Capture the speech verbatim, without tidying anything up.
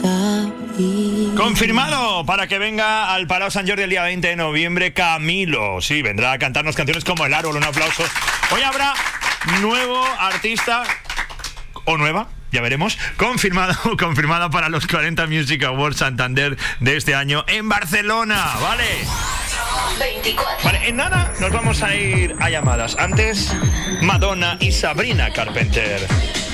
Confirmado para que venga al Palau Sant Jordi el día veinte de noviembre Camilo. Sí, vendrá a cantarnos canciones como El Árbol. Un aplauso. Hoy habrá nuevo artista o nueva, ya veremos, confirmado, confirmada para los cuarenta Music Awards Santander de este año en Barcelona, ¿vale? veinticuatro. Vale, en nada nos vamos a ir a llamadas. Antes, Madonna y Sabrina Carpenter.